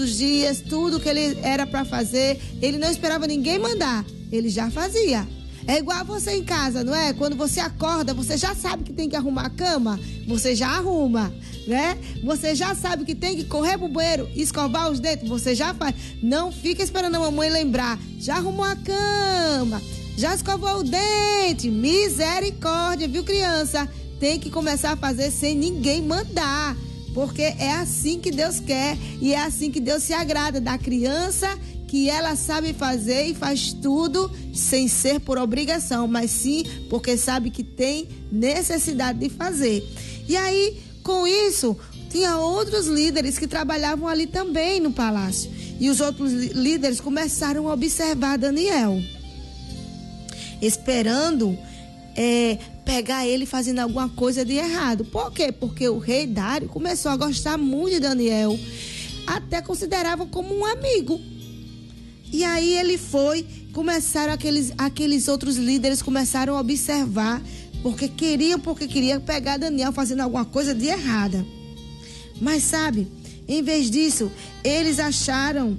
os dias, tudo que ele era para fazer, ele não esperava ninguém mandar, ele já fazia. É igual você em casa, não é? Quando você acorda, você já sabe que tem que arrumar a cama, você já arruma, né? Você já sabe que tem que correr pro banheiro, escovar os dentes, você já faz. Não fica esperando a mamãe lembrar. Já arrumou a cama, já escovou o dente. Misericórdia, viu, criança? Tem que começar a fazer sem ninguém mandar, porque é assim que Deus quer e é assim que Deus se agrada da criança, que ela sabe fazer e faz tudo sem ser por obrigação, mas sim porque sabe que tem necessidade de fazer. E aí, com isso, tinha outros líderes que trabalhavam ali também no palácio. E os outros líderes começaram a observar Daniel, esperando pegar ele fazendo alguma coisa de errado. Por quê? Porque o rei Dário começou a gostar muito de Daniel, até considerava como um amigo. E aí ele começaram aqueles outros líderes começaram a observar, porque queriam pegar Daniel fazendo alguma coisa de errada. Mas sabe, em vez disso, eles acharam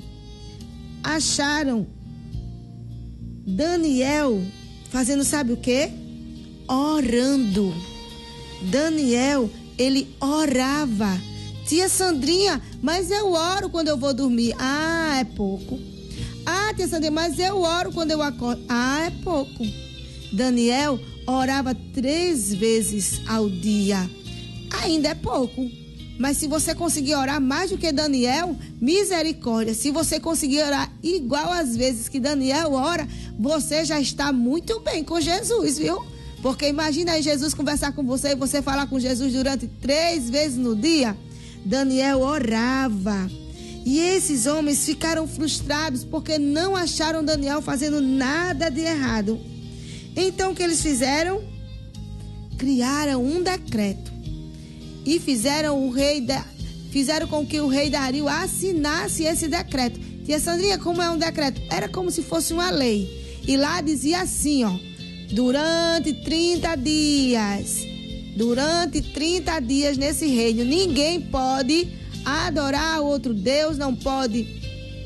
Daniel fazendo sabe o quê? Orando. Daniel, ele orava. Tia Sandrinha, mas eu oro quando eu vou dormir. Ah, é pouco. Ah, tia Sandrinha, mas eu oro quando eu acordo. Ah, é pouco. Daniel orava 3 vezes ao dia. Ainda é pouco. Mas se você conseguir orar mais do que Daniel, misericórdia. Se você conseguir orar igual às vezes que Daniel ora, você já está muito bem com Jesus, viu? Porque imagina aí Jesus conversar com você e você falar com Jesus durante 3 vezes no dia. Daniel orava. E esses homens ficaram frustrados porque não acharam Daniel fazendo nada de errado. Então o que eles fizeram? Criaram um decreto. E fizeram com que o rei Dario assinasse esse decreto. Tia Sandrinha, como é um decreto? Era como se fosse uma lei. E lá dizia assim, ó: durante 30 dias nesse reino, ninguém pode adorar outro Deus, não pode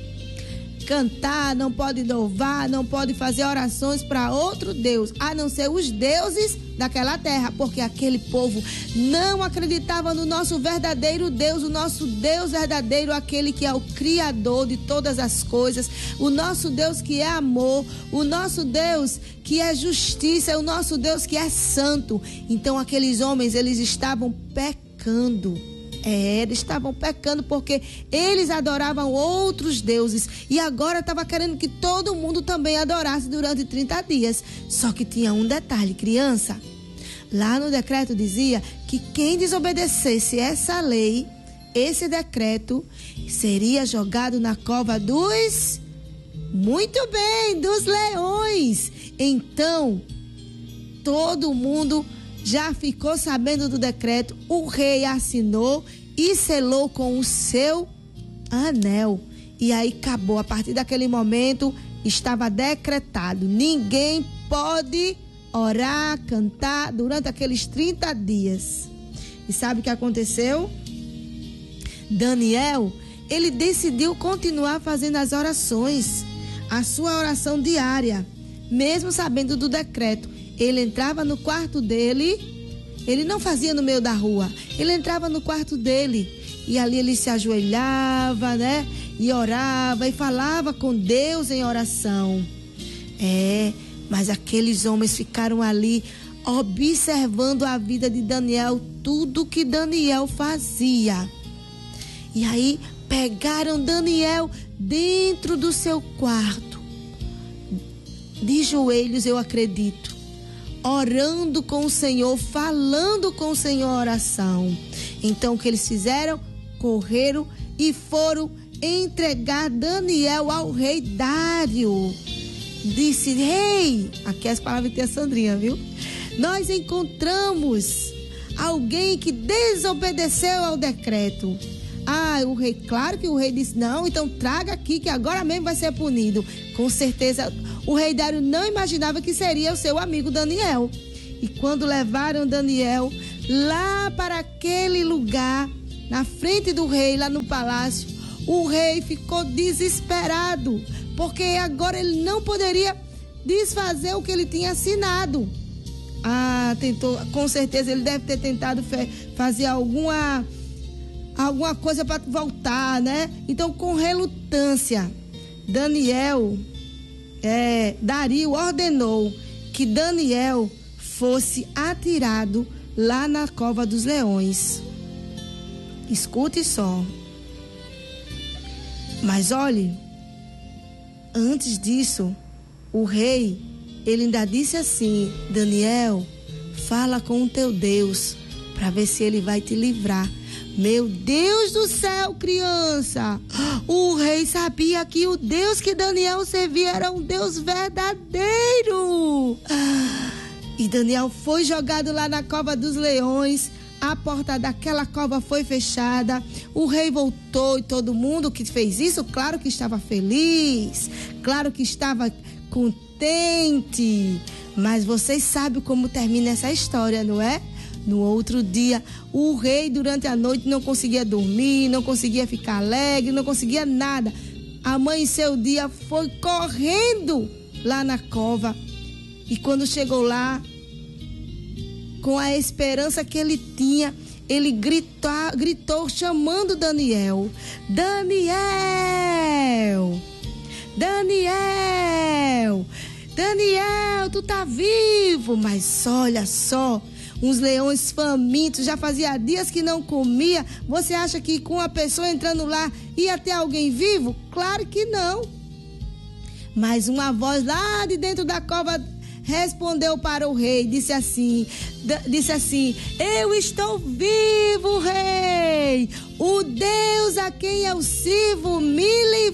cantar, não pode louvar, não pode fazer orações para outro Deus, a não ser os deuses daquela terra, porque aquele povo não acreditava no nosso verdadeiro Deus, o nosso Deus verdadeiro, aquele que é o Criador de todas as coisas, o nosso Deus que é amor, o nosso Deus que é justiça, o nosso Deus que é santo. Então aqueles homens, eles estavam pecando. Eles estavam pecando porque eles adoravam outros deuses e agora estava querendo que todo mundo também adorasse durante 30 dias. Só que tinha um detalhe, criança. Lá no decreto dizia que quem desobedecesse essa lei, esse decreto, seria jogado na cova dos... Muito bem, dos leões. Então, todo mundo já ficou sabendo do decreto, o rei assinou e selou com o seu anel. E aí acabou, a partir daquele momento estava decretado, ninguém pode orar, cantar durante aqueles 30 dias. E sabe o que aconteceu? Daniel, ele decidiu continuar fazendo as orações, a sua oração diária, mesmo sabendo do decreto. Ele entrava no quarto dele, ele não fazia no meio da rua, ele entrava no quarto dele e ali ele se ajoelhava, né? E orava e falava com Deus em oração. Mas aqueles homens ficaram ali observando a vida de Daniel, tudo que Daniel fazia. E aí pegaram Daniel dentro do seu quarto, de joelhos, eu acredito, orando com o Senhor, falando com o Senhor a oração. Então o que eles fizeram? Correram e foram entregar Daniel ao rei Dário. Disse: rei, aqui as palavras de tia Sandrinha, viu? Nós encontramos alguém que desobedeceu ao decreto. O rei, claro que o rei disse: não, então traga aqui que agora mesmo vai ser punido. Com certeza o rei Dário não imaginava que seria o seu amigo Daniel. E quando levaram Daniel lá para aquele lugar, na frente do rei, lá no palácio, O rei ficou desesperado, porque agora ele não poderia desfazer o que ele tinha assinado. Tentou, com certeza ele deve ter tentado fazer alguma coisa para voltar, né? Então, com relutância, Dario ordenou que Daniel fosse atirado lá na cova dos leões. Escute só. Mas olhe, antes disso, o rei, ele ainda disse assim: Daniel, fala com o teu Deus para ver se ele vai te livrar. Meu Deus do céu, criança! O rei sabia que o Deus que Daniel servia era um Deus verdadeiro. E Daniel foi jogado lá na cova dos leões. A porta daquela cova foi fechada. O rei voltou e todo mundo que fez isso, claro que estava feliz, claro que estava contente. Mas vocês sabem como termina essa história, não é? No outro dia, o rei durante a noite não conseguia dormir, não conseguia ficar alegre, não conseguia nada. Amanheceu o dia, foi correndo lá na cova. E quando chegou lá, com a esperança que ele tinha, ele gritou chamando Daniel. Daniel! Daniel! Daniel, tu tá vivo! Mas olha só, uns leões famintos, já fazia dias que não comia. Você acha que com a pessoa entrando lá ia ter alguém vivo? Claro que não. Mas uma voz lá de dentro da cova respondeu para o rei, disse assim: eu estou vivo, rei. O Deus a quem eu sirvo me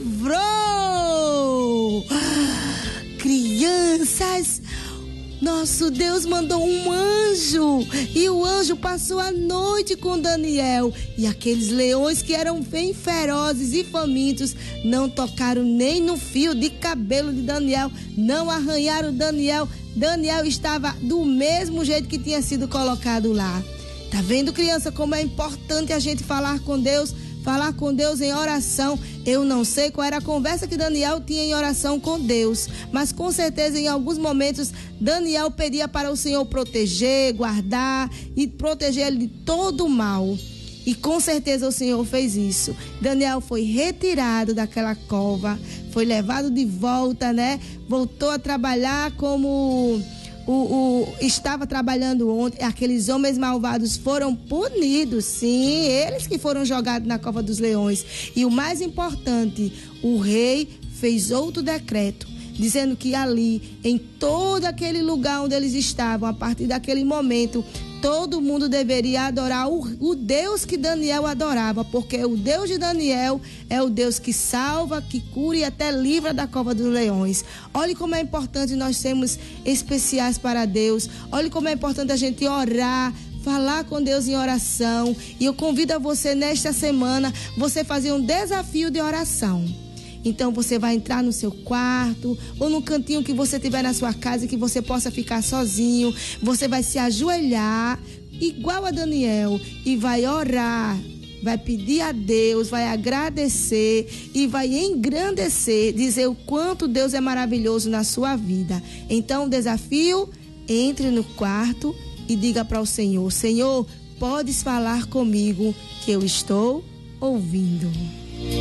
livrou. Crianças, nosso Deus mandou um anjo, e o anjo passou a noite com Daniel, e aqueles leões que eram bem ferozes e famintos não tocaram nem no fio de cabelo de Daniel, não arranharam Daniel. Daniel estava do mesmo jeito que tinha sido colocado lá. Tá vendo, criança, como é importante a gente falar com Deus em oração. Eu não sei qual era a conversa que Daniel tinha em oração com Deus, mas com certeza em alguns momentos Daniel pedia para o Senhor proteger, guardar e proteger ele de todo o mal. E com certeza o Senhor fez isso. Daniel foi retirado daquela cova, foi levado de volta, né? Voltou a trabalhar como estava trabalhando ontem. Aqueles homens malvados foram punidos, sim, eles que foram jogados na cova dos leões. E o mais importante, o rei fez outro decreto, dizendo que ali, em todo aquele lugar onde eles estavam, a partir daquele momento, todo mundo deveria adorar o Deus que Daniel adorava, porque o Deus de Daniel é o Deus que salva, que cura e até livra da cova dos leões. Olhe como é importante nós sermos especiais para Deus. Olhe como é importante a gente orar, falar com Deus em oração. E eu convido a você nesta semana, você fazer um desafio de oração. Então você vai entrar no seu quarto ou no cantinho que você tiver na sua casa, que você possa ficar sozinho. Você vai se ajoelhar igual a Daniel e vai orar, vai pedir a Deus, vai agradecer e vai engrandecer, dizer o quanto Deus é maravilhoso na sua vida. Então o desafio, entre no quarto e diga para o Senhor: Senhor, podes falar comigo que eu estou ouvindo.